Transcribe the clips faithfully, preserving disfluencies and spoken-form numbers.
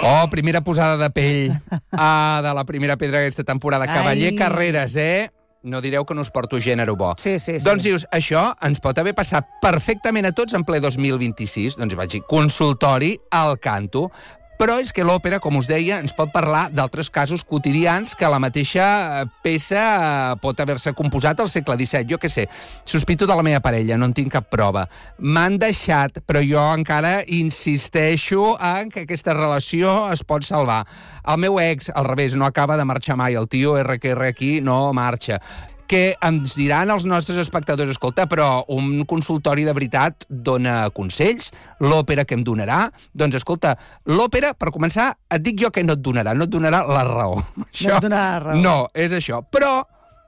Oh, primera posada de pell ah, de la primera pedra d'aquesta temporada. Ai. Cavaller Carreras, eh? No direu que no us porto gènere bo. Sí, sí, sí. Doncs dius, això ens pot haver passat perfectament a tots en ple dos mil vint-i-sis. Doncs vaig dir, consultori al canto. Però és que l'òpera, com us deia, ens pot parlar d'altres casos quotidians que la mateixa peça pot haver-se composat al segle disset. Jo què sé, sospito de la meva parella, no en tinc cap prova. M'han deixat, però jo encara insisteixo en que aquesta relació es pot salvar. El meu ex, al revés, no acaba de marxar mai. El tio erre que erre aquí no marxa. Que ens diran els nostres espectadors, escolta, però un consultori de veritat dona consells? L'òpera que em donarà? Doncs escolta, l'òpera, per començar, et dic jo que no et donarà, no et donarà la raó. Això, no et donarà la raó. No, és això. Però,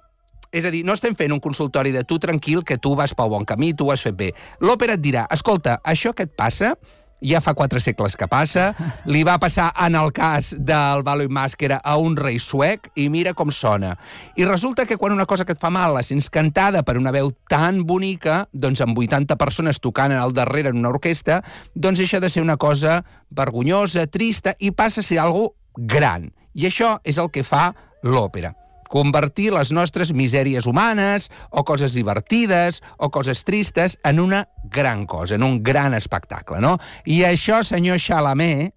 és a dir, no estem fent un consultori de tu tranquil, que tu vas pel bon camí, tu ho has fet bé. L'òpera et dirà, escolta, això que et passa... ja fa quatre segles que passa, li va passar en el cas del Ballo in Maschera a un rei suec, i mira com sona. I resulta que quan una cosa que et fa mal la sents cantada per una veu tan bonica, doncs amb vuitanta persones tocant al darrere en una orquestra, doncs deixa de ser una cosa vergonyosa, trista, i passa a ser algo gran. I això és el que fa l'òpera. Convertir les nostres misèries humanes, o coses divertides, o coses tristes, en una gran cosa, en un gran espectacle, no? I això, senyor Chalamet,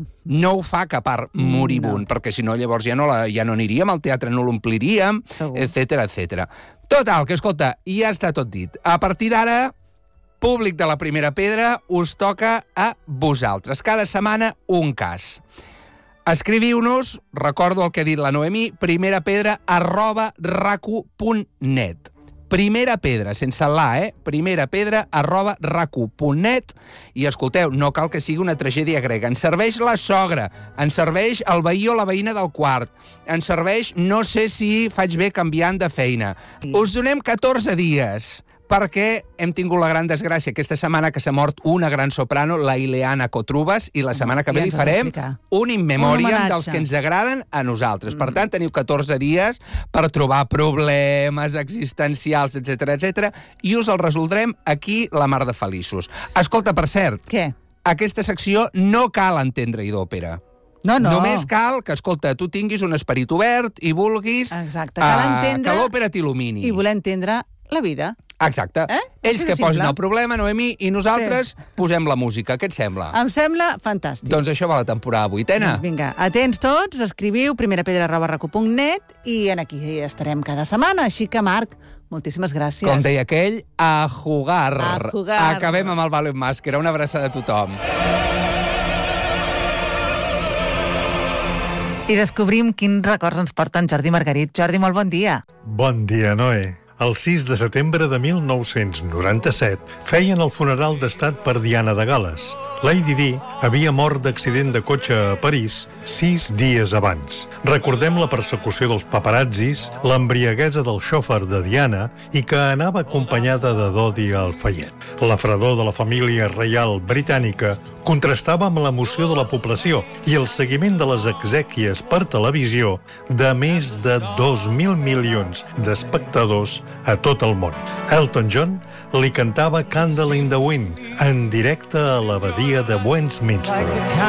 no ho fa cap art moribund, no. Perquè si no, llavors ja no, la, ja no aniríem al teatre, no l'ompliríem, etcètera, etcètera. Total, que escolta, ja està tot dit. A partir d'ara, públic de la primera pedra, us toca a vosaltres. Cada setmana, un cas. Escriviu-nos, recordo el que ha dit la Noemí, primerapedra arroba racu punt net. Primera pedra, sense la, eh? Primerapedra arroba racu punt net. I escolteu, no cal que sigui una tragèdia grega. Ens serveix la sogra, ens serveix el veí o la veïna del quart, ens serveix no sé si faig bé canviant de feina. Sí. Us donem catorze dies, perquè hem tingut la gran desgràcia aquesta setmana que s'ha mort una gran soprano, la Ileana Kotrubas, i la setmana que ve li farem un in memoriam dels que ens agraden a nosaltres. Per tant, teniu catorze dies per trobar problemes existencials, etcètera, etcètera, i us els resoldrem aquí la mar de feliços. Escolta, per cert, què? Aquesta secció no cal entendre-hi d'òpera. No, no. Només cal que, escolta, tu tinguis un esperit obert i vulguis Exacte, cal entendre... que l'òpera t'il·lumini. I voler entendre la vida. Exacte. Eh? Ells que posen el problema, Noemí, i nosaltres sí. posem la música. Què et sembla? Em sembla fantàstic. Doncs això va la temporada vuitena. Doncs vinga, atents tots, escriviu primerapedra arroba racu punt net i en aquí estarem cada setmana. Així que, Marc, moltíssimes gràcies. Com deia aquell, a jugar. A jugar. Acabem amb el Ballo in Maschera. Una abraçada a tothom. I descobrim quins records ens porten Jordi Margarit. Jordi, molt bon dia. Bon dia, Noé. El sis de setembre de mil nou-cents noranta-set feien el funeral d'estat per Diana de Gal·les. Lady Di havia mort d'accident de cotxe a París sis dies abans. Recordem la persecució dels paparazzis, l'embriaguesa del xòfer de Diana i que anava acompanyada de Dodi al Fayet. La fredor de la família reial britànica contrastava amb l'emoció de la població i el seguiment de les exèquies per televisió de més de dos mil milions d'espectadors a tot el món. Elton John li cantava Candle in the Wind en directe a l'abadia de Westminster.